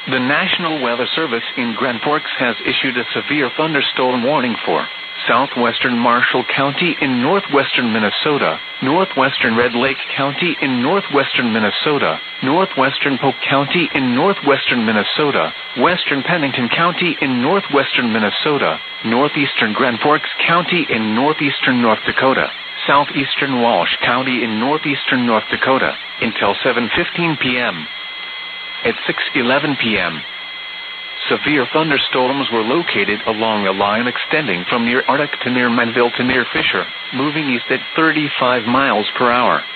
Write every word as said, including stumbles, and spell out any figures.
The National Weather Service in Grand Forks has issued a severe thunderstorm warning for southwestern Marshall County in northwestern Minnesota, northwestern Red Lake County in northwestern Minnesota, northwestern Polk County in northwestern Minnesota, western Pennington County in northwestern Minnesota, northeastern Grand Forks County in northeastern North Dakota, southeastern Walsh County in northeastern North Dakota, until seven fifteen p m At six eleven p m, severe thunderstorms were located along a line extending from near Arctic to near Manville to near Fisher, moving east at thirty-five miles per hour.